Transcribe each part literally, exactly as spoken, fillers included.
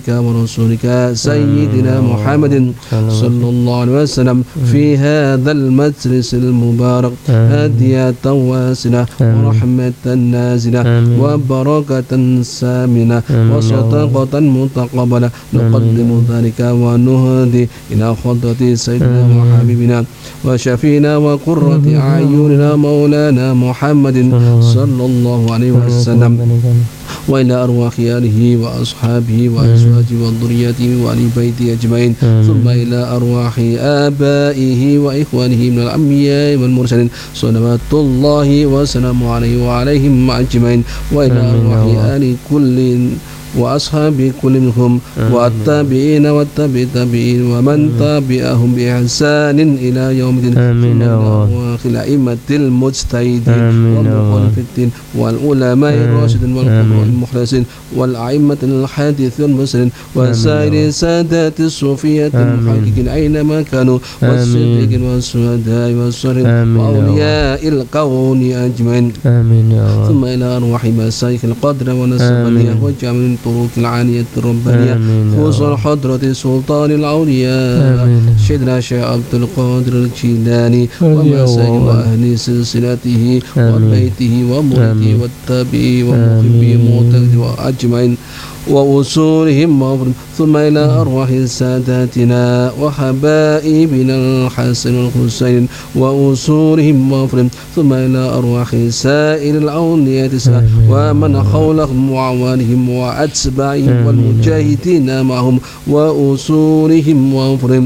ورسولك سيدنا محمد صلى الله عليه وسلم في هذا المجلس المبارك هدية واسلة ورحمة نازلة وبركة سامنة وصدقة متقبلة نقدم ذلك ونهدي إلى خضرة سيدنا وحبيبنا وشفينا وقرة أعيننا مولانا محمد صلى الله عليه وسلم وإلى أرواح آله وأصحابه وأزواجه وذريته وآل بيته أجمعين ثم إلى أرواح آبائه وإخوانه من الأنبياء والمرسلين صلوات الله وسلامه عليه وعليهم أجمعين وإلى أرواح آل كل وأصحاب كل منهم والتابعين والتابع التابعين ومن تابعهم بإحسان إلى يوم الدين آمين يا رب وآخر الأئمة المجتهدين والمخالفين والعلماء الراشدين والقراء المخلصين والأئمة الحديث والمرسلين وسائر سادات الصوفية المحققين أينما كانوا والصديقين والشهداء والصالحين وأولياء الكون أجمعين آمين يا رب ثم إلى أرواح مشايخ القدر والنسبانية وجامع الطرق العالية الربانية خصوصا حضرة سلطان الأولياء سيدنا الشيخ عبد القادر الجيلاني ومشايخ وأهل سلسلته وبيته ومريده والتابعين ومحبيه ومعتقدين وأجمعين وأصولهم وأفرهم ثم إلى أرواح ساداتنا وحبائبنا الحسن والحسين وأصولهم وأفرهم ثم إلى أرواح سائر الأولياء ومن حولهم وأعوانهم وأتباعهم والمجاهدين معهم وأصولهم وأفرهم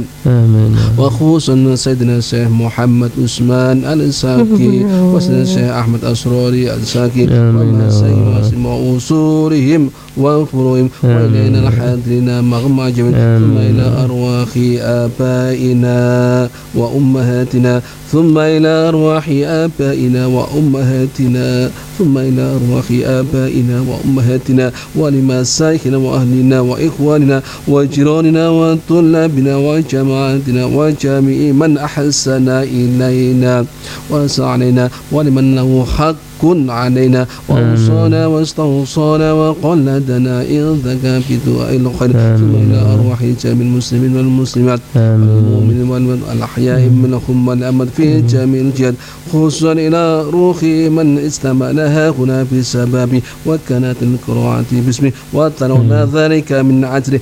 وخصوصا سيدنا الشيخ محمد عثمان الساكي وسيدنا الشيخ أحمد أسراري الساكي ومسايم وأصولهم وفروهم وإلينا الحاضرين مغمى جميعا ثم إلى أرواح آبائنا وأمهاتنا ثم إلى أرواح آبائنا وأمهاتنا ثم إلى أرواح آبائنا وأمهاتنا ولمسايخنا وأهلنا وإخواننا وجيراننا وطلابنا وجماعتنا وجميع من أحسن إلينا وسعنا ولمن له حق كن علينا وأوصانا واستوصانا وقلدنا إن ذاك في دعاء الخير ثم إلى أرواح جميع المسلمين والمسلمات والمؤمنين والأحياء منهم والأموات في جميع الجهات خصوصا إلى روح من استمعنا هنا بسبب وكانت القراءة باسمه وطلبنا ذلك من عجل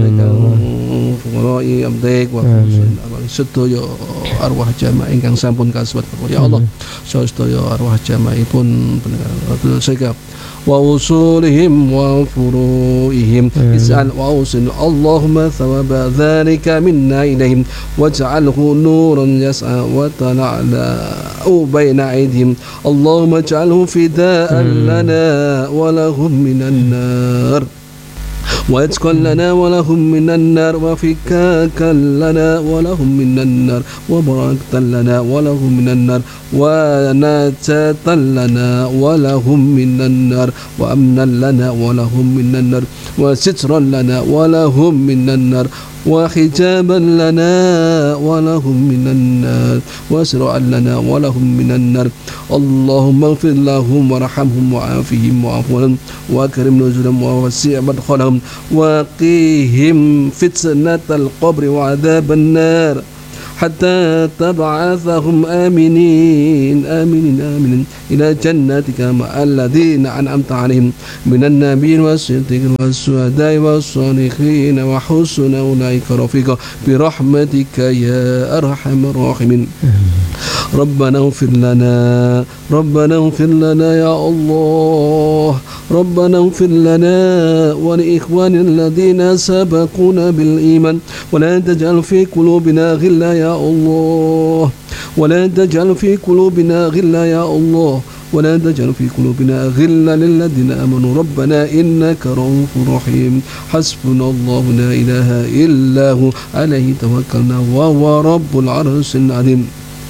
فقراء أبديك وستو أرواح جماع إن sampun kasbat ya Allah saestaya arwah jamaahipun sekap wa usulihim wa furuihim is'al wa usul Allahumma thawaba dhalika minna ilayhim waj'alhu nuran yas'a wa tala'la bayna aydihim Allahumma ij'alhu fida'an lana wa lahum minan nar واتقن لنا ولهم من النار وفكاكا لنا ولهم من النار وبركة لنا ولهم من النار ونجاة لنا ولهم من النار وأمنا لنا ولهم من النار وسترا لنا ولهم من النار وحجابا لنا ولهم من النار وسرعا لنا ولهم من النار اللهم اغفر لهم وارحمهم وعافهم وعفوهم واكرم نزلهم ووسع مدخلهم وقيهم فتنة القبر وعذاب النار حتى تبعثهم آمنين آمنين آمنين إلى جناتك مع الذين أنعمت عليهم من النبيين والصديقين والشهداء والصالحين وحسن أولئك رفيقا برحمتك يا أرحم الراحمين ربنا اغفر لنا ربنا اغفر لنا يا الله ربنا اغفر لنا ولإخواننا الذين سبقونا بالإيمان ولا تجعل في قلوبنا غلا يا الله ولا تجعل في قلوبنا غلا يا الله ولا تجعل في قلوبنا غلا للذين آمنوا ربنا إنك رؤوف رحيم حسبنا الله لا إله إلا هو عليه توكلنا وهو رب العرش العظيم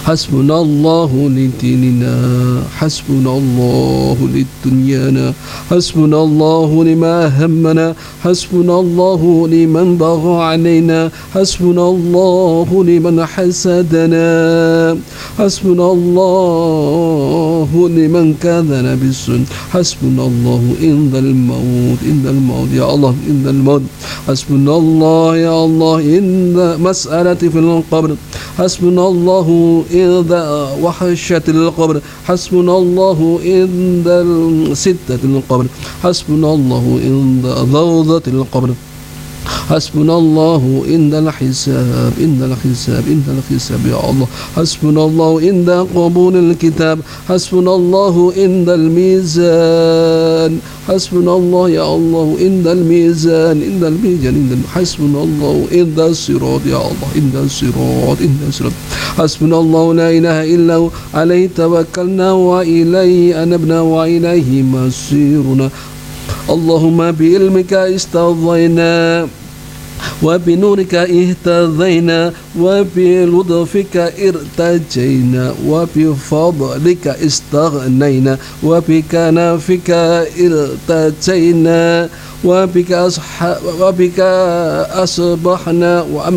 حسبنا الله لديننا حسبنا الله لدنيانا حسبنا الله لما همنا حسبنا الله لمن بغى علينا حسبنا الله لمن حسدنا حسبنا الله لمن كذب بالسن حسبنا الله عند الموت عند الموت يا الله عند الموت حسبنا الله يا الله عند مسألة في القبر حسبنا الله عند وحشة القبر حسبنا الله عند ستة القبر حسبنا الله عند ضوضة القبر حسبنا الله عند الحساب عند الحساب عند الحساب يا الله حسبنا الله عند قبول الكتاب حسبنا الله عند الميزان حسبنا الله يا الله عند الميزان عند الميزان عند حسبنا الله عند الصراط يا الله عند الصراط عند الصراط حسبنا الله لا إله إلا هو عليه توكلنا وإليه أنبنا وإليه مصيرنا اللهم بعلمك استغفرنا وبنورك اهتدينا وبلطفك ارتجينا وبفضلك استغنينا وبكنفك ارتجينا وبك أصح... وبك أصبحنا وأم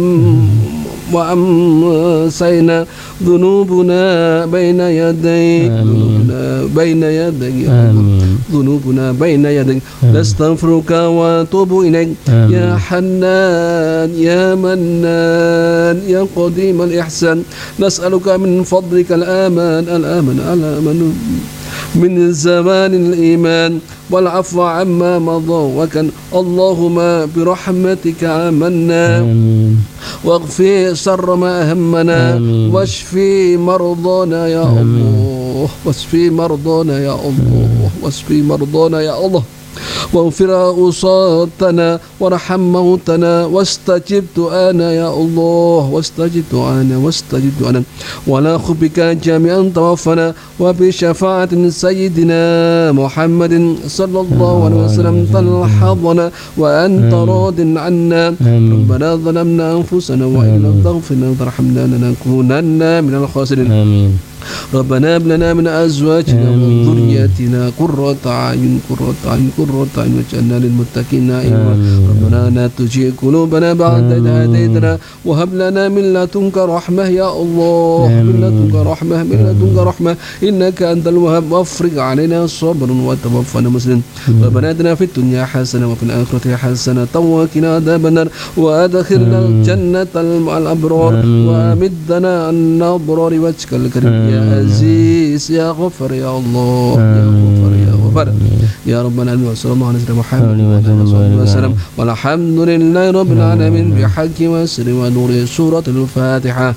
وأمسينا ذنوبنا بين يديك ذنوبنا بين يديك ذنوبنا بين يديك نستغفرك ونتوب إليك يا حنان يا منان يا قديم الإحسان نسألك من فضلك الآمان الآمن الآمن من زمان الإيمان والعفو عما مضى وكان اللهم برحمتك آمنا واغفر شر ما أهمنا واشفي مرضانا يا الله واشفي مرضانا يا الله واشفي مرضانا يا الله واغفر أوصاتنا وارحم موتنا واستجب دعانا يا الله واستجب دعانا واستجب دعانا ولا خبك جميعا توفنا وبشفاعة سيدنا محمد صلى الله عليه وسلم تلحظنا وأنت راض عنا ربنا ظلمنا أنفسنا وإن لم تغفر لنا وترحمنا لنكونن من الخاسرين ربنا هب لنا من أزواجنا وذرياتنا قرة أعين قرة أعين قرة أعين واجعلنا للمتقين إماما ربنا لا تزغ قلوبنا بعد إذ هديتنا وهب لنا من لدنك رحمة يا الله من لدنك رحمة من لدنك رحمة إنك أنت الوهاب وافرج علينا صبرا وتوفنا مسلمين ربنا آتنا في الدنيا حسنة وفي الآخرة حسنة وقنا عذاب النار وأدخلنا الجنة مع الأبرار وأمدنا الأبرار وجهك الكريم يا عزيز يا غفر يا الله يا غفر يا غفر يا رب العالمين وصلى الله على سيدنا محمد وعلى وسلم والحمد لله رب العالمين بحق وسر ونور سورة الفاتحة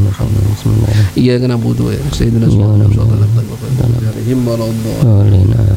إياك نعبد وإياك سيدنا سبحانه وتعالى